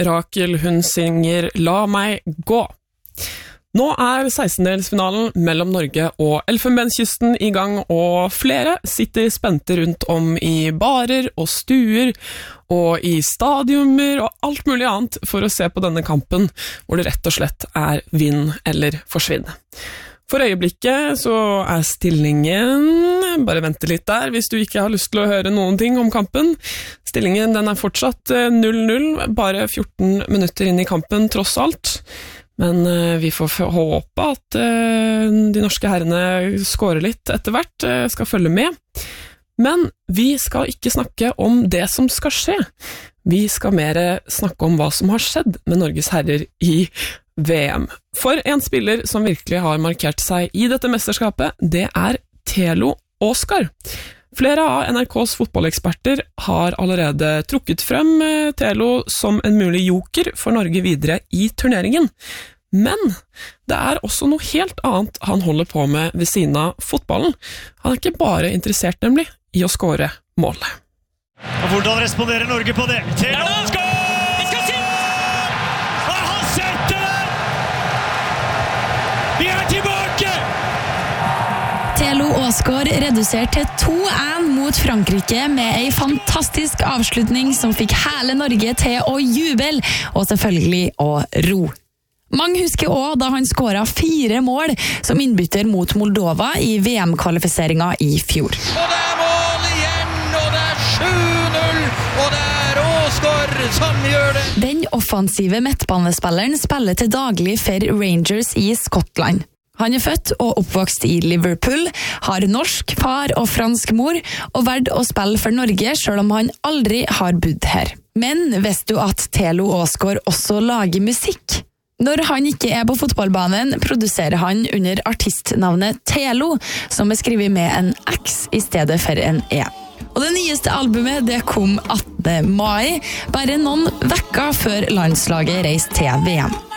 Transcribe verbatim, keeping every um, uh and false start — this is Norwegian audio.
Rakel, hun synger La meg gå. Nå er sekstendedelsfinalen mellom Norge og Elfenbenskysten i gang, og flere sitter spente rundt om i barer og stuer og i stadioner og alt mulig annet for å se på denne kampen, hvor det rett og slett er vinn eller forsvinn. For øyeblikket så er stillingen, bare vente litt der hvis du ikke har lyst til å høre noen ting om kampen. Stillingen den er fortsatt null null, bare fjorten minutter inn i kampen tross alt. Men uh, vi får håpe at uh, de norske herrene skårer litt etter hvert, uh, skal følge med. Men vi skal ikke snakke om det som skal skje. Vi skal mer snakke om hva som har skjedd med Norges herrer i V M. For en spiller som virkelig har markert seg i dette mesterskapet, det er Thelo Åsgaard. Flere av N R K's fotballeksperter har allerede trukket frem Thelo som en mulig joker for Norge videre i turneringen. Men det er også noe helt annet han holder på med ved siden av fotballen. Han er ikke bare interessert nemlig i å skåre mål. Hvordan responderer Norge på det? Thelo Åsgaard! Vi skal sitte! Og han setter den! Vi er tilbake! Thelo Åsgaard reduserte til to én mot Frankrike med en fantastisk avslutning som fikk hele Norge til å juble, og selvfølgelig å ro. Mange husker også da han skåret fire mål som innbytter mot Moldova i V M-kvalifiseringen i fjor. Og det er mål igjen, og det er sju null, og det er Åsgaard som gjør det. Den offensive midtbanespilleren spiller til daglig for Rangers i Skottland. Han er født og oppvokst i Liverpool, har norsk far og fransk mor, og valgte å spille for Norge selv om han aldri har bodd her. Men visste du at Thelo Åsgaard også lager musikk? Når han ikke er på fotballbanen, produserer han under artistnavnet Thelo, som er skrevet med en X i stedet for en E. Og det nyeste albumet det kom attende mai, bare noen vekker før landslaget reiste til V M.